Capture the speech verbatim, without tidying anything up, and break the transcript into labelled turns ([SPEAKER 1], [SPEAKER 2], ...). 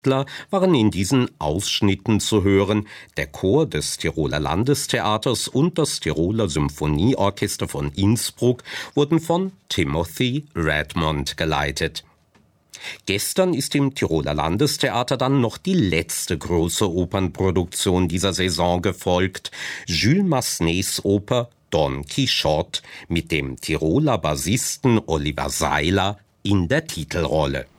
[SPEAKER 1] Künstler waren in diesen Ausschnitten zu hören. Der Chor des Tiroler Landestheaters und das Tiroler Symphonieorchester von Innsbruck wurden von Timothy Redmond geleitet. Gestern ist im Tiroler Landestheater dann noch die letzte große Opernproduktion dieser Saison gefolgt. Jules Massenets Oper Don Quixote mit dem Tiroler Bassisten Oliver Seiler in der Titelrolle.